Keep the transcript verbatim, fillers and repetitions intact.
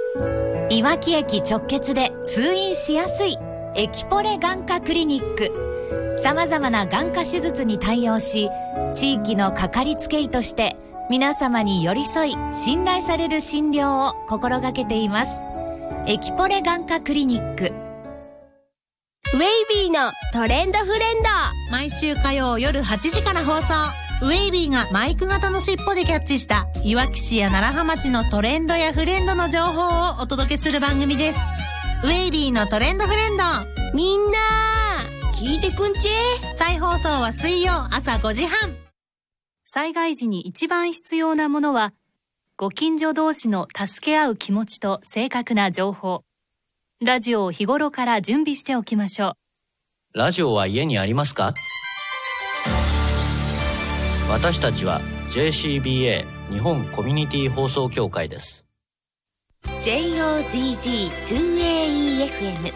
いわき駅直結で通院しやすいエキポレ眼科クリニック。様々な眼科手術に対応し、地域のかかりつけ医として皆様に寄り添い信頼される診療を心がけています。エキポレ眼科クリニック。 ウェイビーのトレンドフレンド、 毎週火曜夜はちじから放送。ウェイビーがマイク型の尻尾でキャッチしたいわき市や楢葉町のトレンドやフレンドの情報をお届けする番組です。ウェイビーのトレンドフレンド、 みんな聞いてくんちぇ。 再放送は水曜朝ごじはん。 災害時に一番必要なものは、ご近所同士の助け合う気持ちと正確な情報。ラジオを日頃から準備しておきましょう。ラジオは家にありますか？私たちは ジェイシービーエー 日本コミュニティ放送協会です。 ジェイオージージー ツーエーイーエフエム